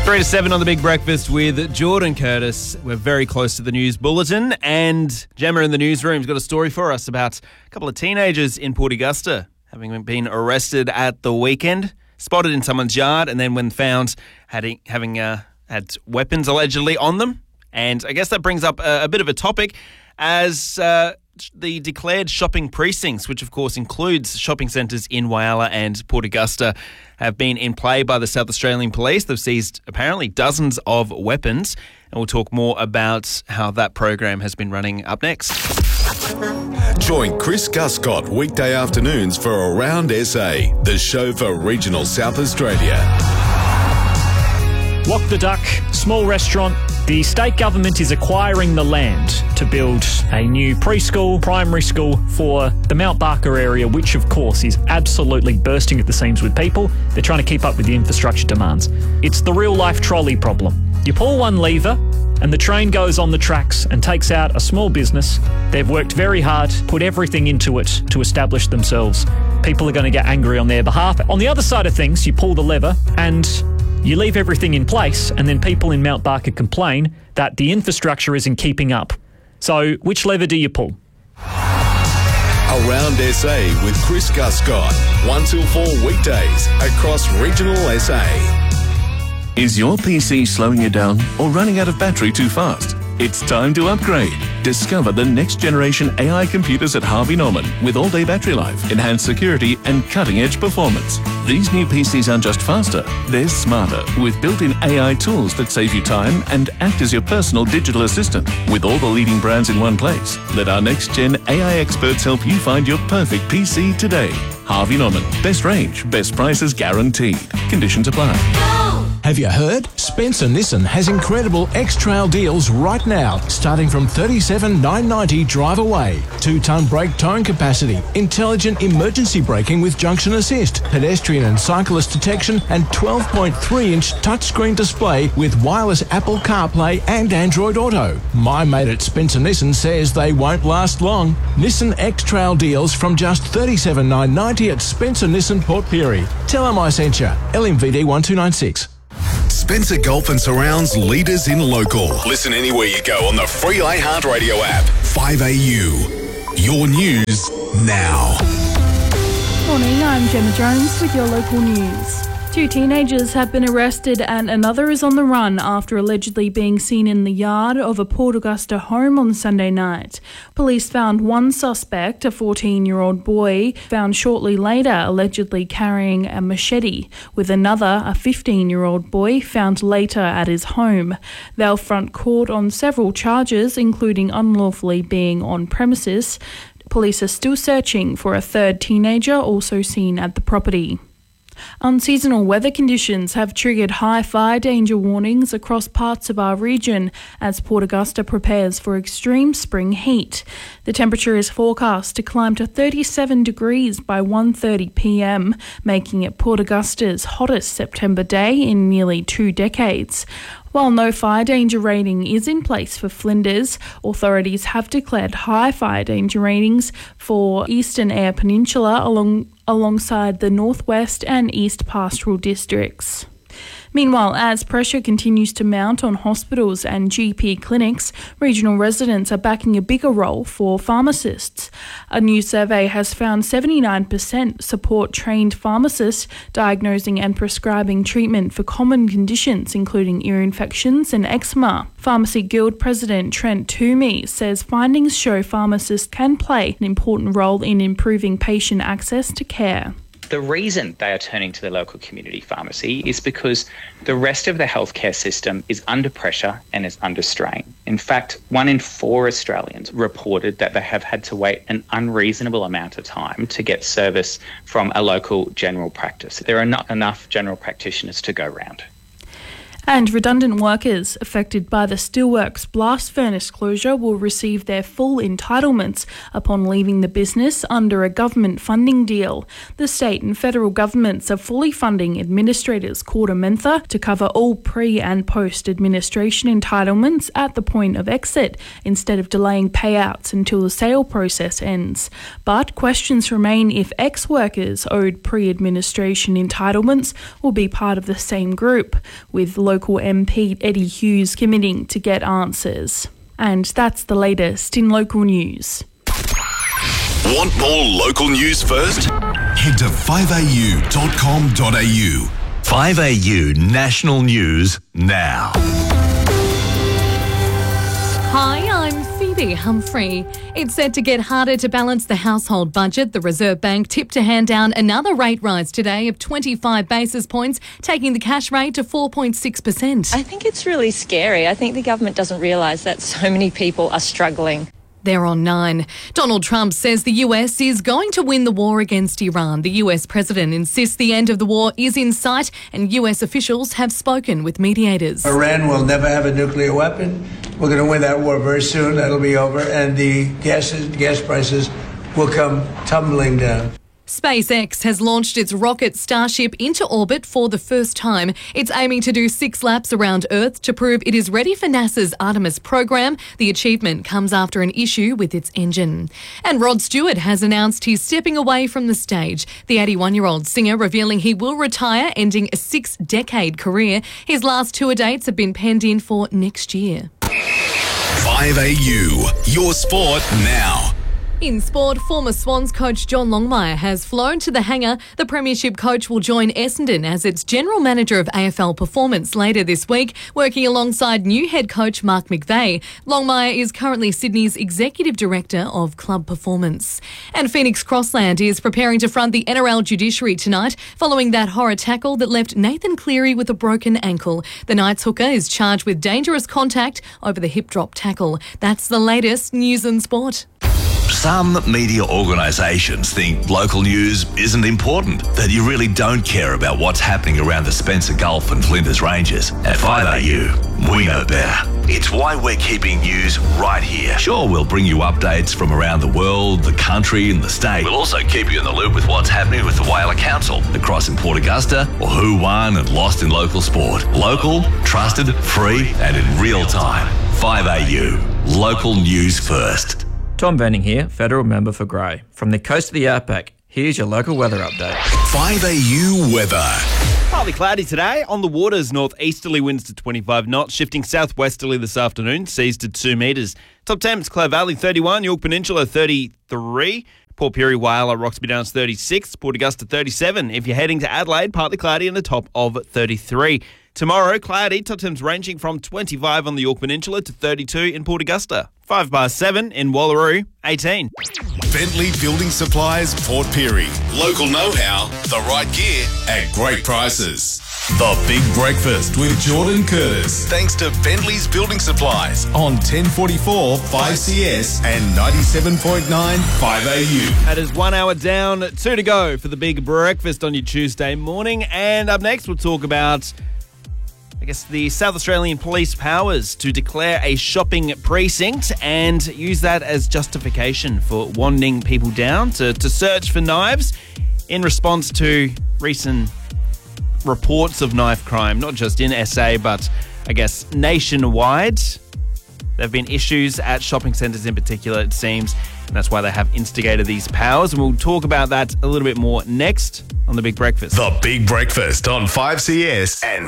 3 to 7 on The Big Breakfast with Jordan Curtis. We're very close to the news bulletin, and Gemma in the newsroom's got a story for us about a couple of teenagers in Port Augusta having been arrested at the weekend, spotted in someone's yard, and then when found having had weapons allegedly on them. And I guess that brings up a bit of a topic as the declared shopping precincts, which of course includes shopping centres in Whyalla and Port Augusta, have been in play by the South Australian Police. They've seized apparently dozens of weapons, and we'll talk more about how that program has been running up next. Join Chris Guscott weekday afternoons for Around SA, the show for regional South Australia. Walk the Duck, small restaurant. The state government is acquiring the land to build a new preschool, primary school for the Mount Barker area, which of course is absolutely bursting at the seams with people. They're trying to keep up with the infrastructure demands. It's the real life trolley problem. You pull one lever and the train goes on the tracks and takes out a small business. They've worked very hard, put everything into it to establish themselves. People are going to get angry on their behalf. On the other side of things, you pull the lever and you leave everything in place, and then people in Mount Barker complain that the infrastructure isn't keeping up. So which lever do you pull? Around SA with Chris Guscott, 1 till 4 weekdays across regional SA. Is your PC slowing you down or running out of battery too fast? It's time to upgrade. Discover the next generation AI computers at Harvey Norman with all-day battery life, enhanced security and cutting-edge performance. These new PCs aren't just faster, they're smarter with built-in AI tools that save you time and act as your personal digital assistant. With all the leading brands in one place, let our next-gen AI experts help you find your perfect PC today. Harvey Norman. Best range, best prices guaranteed. Conditions apply. Have you heard? Spencer Nissan has incredible X-Trail deals right now, starting from $37,990 drive away. 2-ton brake towing capacity, intelligent emergency braking with junction assist, pedestrian and cyclist detection, and 12.3-inch touchscreen display with wireless Apple CarPlay and Android Auto. My mate at Spencer Nissan says they won't last long. Nissan X-Trail deals from just $37,990 at Spencer Nissan Port Pirie. Tell them I sent you. LMVD 1296. Spencer Gulf and Surrounds leaders in local. Listen anywhere you go on the free iHeartRadio app. 5AU. Your news now. Morning, I'm Gemma Jones with your local news. 2 teenagers have been arrested and another is on the run after allegedly being seen in the yard of a Port Augusta home on Sunday night. Police found one suspect, a 14-year-old boy, found shortly later allegedly carrying a machete, with another, a 15-year-old boy, found later at his home. They'll front court on several charges, including unlawfully being on premises. Police are still searching for a third teenager also seen at the property. Unseasonal weather conditions have triggered high fire danger warnings across parts of our region as Port Augusta prepares for extreme spring heat. The temperature is forecast to climb to 37 degrees by 1:30 p.m, making it Port Augusta's hottest September day in nearly 2 decades. While no fire danger rating is in place for Flinders, authorities have declared high fire danger ratings for Eastern Eyre Peninsula alongside the Northwest and East Pastoral districts. Meanwhile, as pressure continues to mount on hospitals and GP clinics, regional residents are backing a bigger role for pharmacists. A new survey has found 79% support trained pharmacists diagnosing and prescribing treatment for common conditions including ear infections and eczema. Pharmacy Guild President Trent Toomey says findings show pharmacists can play an important role in improving patient access to care. The reason they are turning to the local community pharmacy is because the rest of the healthcare system is under pressure and is under strain. In fact, 1 in 4 Australians reported that they have had to wait an unreasonable amount of time to get service from a local general practice. There are not enough general practitioners to go round. And redundant workers affected by the Steelworks blast furnace closure will receive their full entitlements upon leaving the business under a government funding deal. The state and federal governments are fully funding administrators KordaMentha to cover all pre- and post-administration entitlements at the point of exit, instead of delaying payouts until the sale process ends. But questions remain if ex-workers owed pre-administration entitlements will be part of the same group, with local MP Eddie Hughes committing to get answers. And that's the latest in local news. Want more local news first? Head to 5au.com.au. 5AU National News now. Hi, I'm Phoebe Humphrey. It's set to get harder to balance the household budget. The Reserve Bank tipped to hand down another rate rise today of 25 basis points, taking the cash rate to 4.6%. I think it's really scary. I think the government doesn't realise that so many people are struggling. They're on 9. Donald Trump says the US is going to win the war against Iran. The US president insists the end of the war is in sight, and US officials have spoken with mediators. Iran will never have a nuclear weapon. We're going to win that war very soon. That'll be over, and the gas prices will come tumbling down. SpaceX has launched its rocket Starship into orbit for the first time. It's aiming to do 6 laps around Earth to prove it is ready for NASA's Artemis program. The achievement comes after an issue with its engine. And Rod Stewart has announced he's stepping away from the stage. The 81-year-old singer revealing he will retire, ending a 6-decade career. His last tour dates have been penned in for next year. 5AU, your sport now. In sport, former Swans coach John Longmire has flown to the hangar. The Premiership coach will join Essendon as its general manager of AFL performance later this week, working alongside new head coach Mark McVeigh. Longmire is currently Sydney's executive director of club performance. And Phoenix Crossland is preparing to front the NRL judiciary tonight following that horror tackle that left Nathan Cleary with a broken ankle. The Knights hooker is charged with dangerous contact over the hip drop tackle. That's the latest news and sport. Some media organisations think local news isn't important, that you really don't care about what's happening around the Spencer Gulf and Flinders Ranges. At 5AU, we know better. It's why we're keeping news right here. Sure, we'll bring you updates from around the world, the country and the state. We'll also keep you in the loop with what's happening with the Whaler Council, the Cross in Port Augusta, or who won and lost in local sport. Local, trusted, free and in real time. 5AU, local news first. Tom Venning here, Federal Member for Grey. From the coast of the Outback, here's your local weather update. 5AU weather. Partly cloudy today. On the waters, northeasterly winds to 25 knots, shifting southwesterly this afternoon, seas to 2 metres. Top temps, Clare Valley 31, York Peninsula 33, Port Pirie, Whyalla, Roxby Downs 36, Port Augusta 37. If you're heading to Adelaide, partly cloudy and a top of 33. Tomorrow, cloudy, top temps ranging from 25 on the York Peninsula to 32 in Port Augusta. 5 bar 7 in Wallaroo, 18. Bentley Building Supplies, Port Pirie. Local know-how, the right gear at great prices. The Big Breakfast with Jordan Curtis. Thanks to Bentley's Building Supplies on 1044 5CS and 97.9 5AU. That is 1 hour down, 2 to go for the Big Breakfast on your Tuesday morning. And up next, we'll talk about the South Australian Police powers to declare a shopping precinct and use that as justification for wanding people down to search for knives in response to recent reports of knife crime, not just in SA, but nationwide. There have been issues at shopping centres in particular, it seems, and that's why they have instigated these powers. And we'll talk about that a little bit more next on The Big Breakfast. The Big Breakfast on 5CS and